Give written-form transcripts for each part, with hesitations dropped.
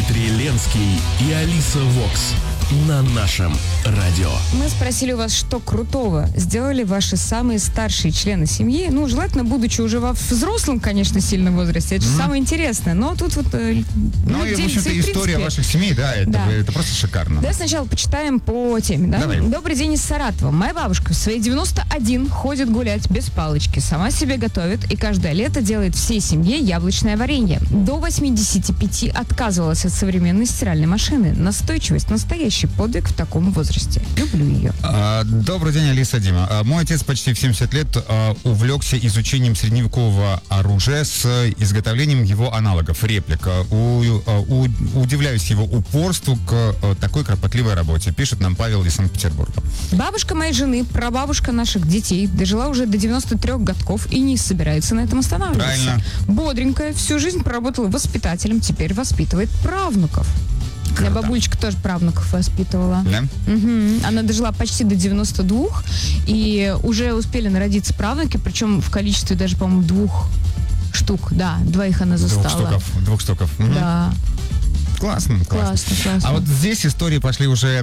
Дмитрий Ленский и Алиса Вокс на нашем радио. Мы спросили у вас, что крутого сделали ваши самые старшие члены семьи. Ну, желательно, будучи уже во взрослом, конечно, сильном возрасте. Это же самое интересное. Но тут вот... Ну, и, в общем-то, история ваших семей, да, это просто шикарно. Да, сначала почитаем по теме, да? Давай. Добрый день из Саратова. Моя бабушка в свои 91 ходит гулять без палочки. Сама себе готовит и каждое лето делает всей семье яблочное варенье. До 85 отказывалась от современной стиральной машины. Настойчивость, настоящий подвиг в таком возрасте. Люблю ее. Добрый день, Алиса, Дима. Мой отец почти в 70 лет увлекся изучением средневекового оружия с изготовлением его аналогов, реплик. Удивляюсь его упорству к такой кропотливой работе, пишет нам Павел из Санкт-Петербурга. Бабушка моей жены, прабабушка наших детей, дожила уже до 93 годков и не собирается на этом останавливаться. Правильно. Бодренькая, всю жизнь проработала воспитателем, теперь воспитывает правнуков. Моя бабулечка тоже правнуков воспитывала. Да? Угу. Она дожила почти до 92, и уже успели народиться правнуки, причем в количестве даже, по-моему, 2 штук. Да, 2 она застала. 2 штуков. Угу. Да. Классно. Классно. А вот здесь истории пошли уже,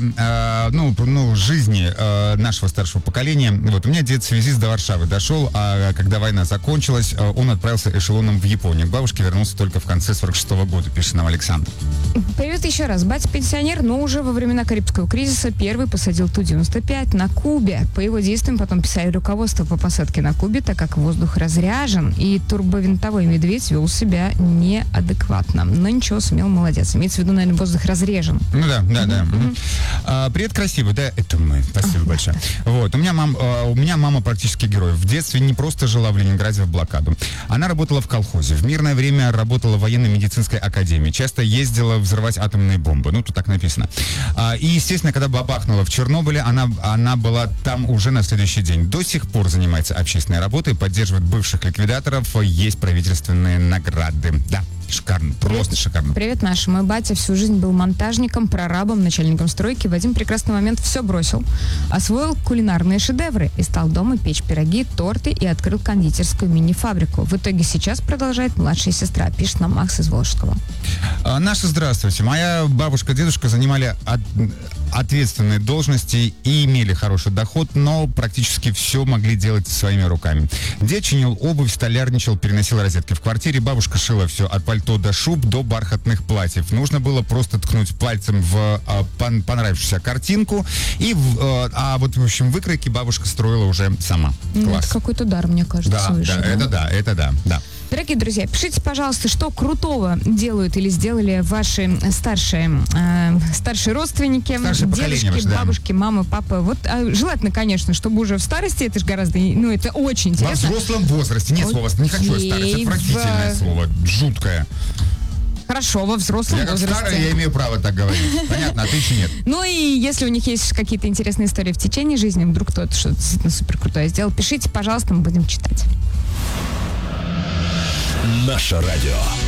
жизни нашего старшего поколения. Вот у меня дед связист до Варшавы дошел, а когда война закончилась, он отправился эшелоном в Японию. К бабушке вернулся только в конце 46-го года, пишет нам Александр. Привет еще раз. Батя пенсионер, но уже во времена Карибского кризиса первый посадил Ту-95 на Кубе. По его действиям потом писали руководство по посадке на Кубе, так как воздух разряжен, и турбовинтовой медведь вел себя неадекватно. Но ничего, сумел, молодец. Имеется в виду, наверное, воздух разрежен. Ну да. Привет, красивый, да, это мы. Спасибо большое. Вот, у меня мама практически герой. В детстве не просто жила в Ленинграде в блокаду. Она работала в колхозе. В мирное время работала в военно-медицинской академии. Часто ездила взрывать атомные бомбы. Ну, тут так написано. И, естественно, когда бабахнула в Чернобыле, она была там уже на следующий день. До сих пор занимается общественной работой, поддерживает бывших ликвидаторов, есть правительственные награды. Да. Шикарно, просто шикарно. Привет, Наша. Мой батя всю жизнь был монтажником, прорабом, начальником стройки. В один прекрасный момент все бросил. Освоил кулинарные шедевры и стал дома печь пироги, торты и открыл кондитерскую мини-фабрику. В итоге сейчас продолжает младшая сестра, пишет нам Макс из Волжского. Наша, здравствуйте. Моя бабушка, дедушка занимали ответственные должности и имели хороший доход, но практически все могли делать своими руками. Дед чинил обувь, столярничал, переносил розетки в квартире. Бабушка шила все от пальто до шуб, до бархатных платьев. Нужно было просто ткнуть пальцем в понравившуюся картинку, в общем, выкройки бабушка строила уже сама. Класс. Это какой-то дар, мне кажется. Это да. Дорогие друзья, пишите, пожалуйста, что крутого делают или сделали ваши старшие родственники, дедушки, бабушки, мамы, папы. Вот желательно, конечно, чтобы уже в старости, это же гораздо, это очень интересно. Во взрослом возрасте. Нет слова, не хочу старость, отвратительное слово, жуткое. Хорошо, во взрослом возрасте. Я как старый, я имею право так говорить. Понятно, а ты еще нет. Ну и если у них есть какие-то интересные истории в течение жизни, вдруг кто-то что-то действительно супер крутое сделал, пишите, пожалуйста, мы будем читать. Наше радио.